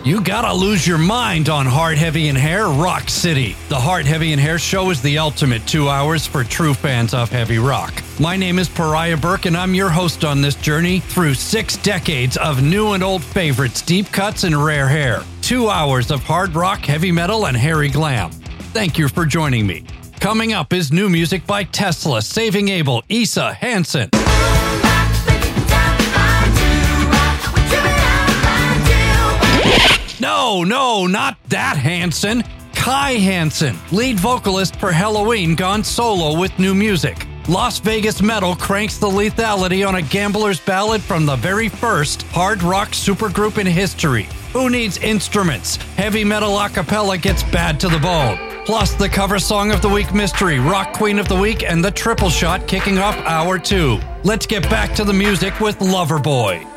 You gotta lose your mind on Hard, Heavy, and Hair Rock City. The Hard, Heavy, and Hair show is the ultimate 2 hours for true fans of heavy rock. My name is Pariah Burke, and I'm your host on this journey through 6 decades of new and old favorites, deep cuts, and rare hair. 2 hours of hard rock, heavy metal, and hairy glam. Thank you for joining me. Coming up is new music by Tesla, Saving Abel, Isa, Hansen. No, not that Hansen. Kai Hansen, lead vocalist for Helloween, gone solo with new music. Las Vegas Metal cranks the lethality on a gambler's ballad from the very first hard rock supergroup in history. Who needs instruments? Heavy metal a cappella gets bad to the bone. Plus the cover song of the week mystery, rock queen of the week, and the triple shot kicking off hour 2. Let's get back to the music with Loverboy.